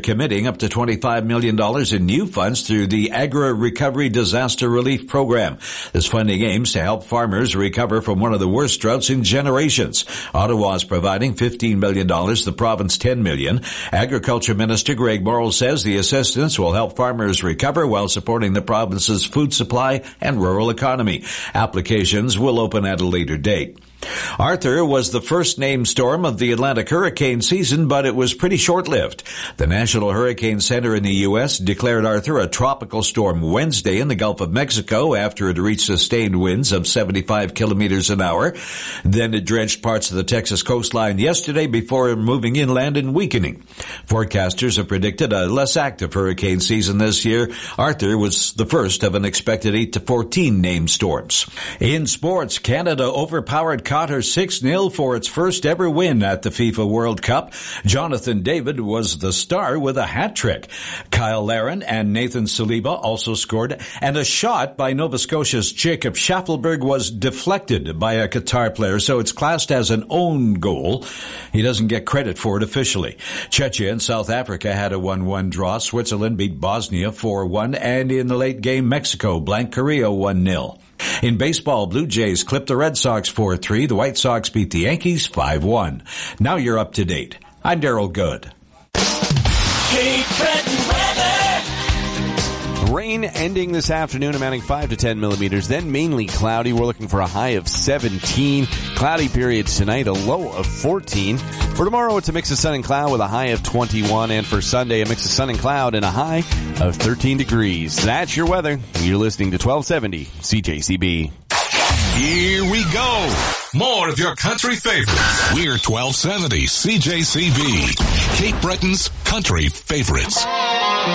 committing up to $25 million in new funds through the Agri Recovery Disaster Relief Program. This funding aims to help farmers recover from one of the worst droughts in generations. Ottawa is providing $15 million, the province $10 million. Agriculture Minister Greg Morrill says the assistance will help farmers recover while supporting the province's food supply and rural economy. Applications will open at a later date. Arthur was the first named storm of the Atlantic hurricane season, but it was pretty short-lived. The National Hurricane Center in the U.S. declared Arthur a tropical storm Wednesday in the Gulf of Mexico after it reached sustained winds of 75 kilometers an hour. Then it drenched parts of the Texas coastline yesterday before moving inland and weakening. Forecasters have predicted a less active hurricane season this year. Arthur was the first of an expected 8 to 14 named storms. In sports, Canada overpowered Qatar 6-0 for its first ever win at the FIFA World Cup. Jonathan David was the star with a hat-trick. Kyle Larin and Nathan Saliba also scored, and a shot by Nova Scotia's Jacob Schaffelberg was deflected by a Qatar player, so it's classed as an own goal. He doesn't get credit for it officially. Czechia and South Africa had a 1-1 draw. Switzerland beat Bosnia 4-1, and in the late game, Mexico blanked Korea 1-0. In baseball, Blue Jays clipped the Red Sox 4-3. The White Sox beat the Yankees 5-1. Now you're up to date. I'm Daryl Good. Cape Breton weather. Rain ending this afternoon, amounting 5 to 10 millimeters, then mainly cloudy. We're looking for a high of 17. Cloudy periods tonight, a low of 14. For tomorrow, it's a mix of sun and cloud with a high of 21. And for Sunday, a mix of sun and cloud and a high of 13 degrees. That's your weather. You're listening to 1270 CJCB. Here we go. More of your country favorites. We're 1270 CJCB. Cape Breton's country favorites.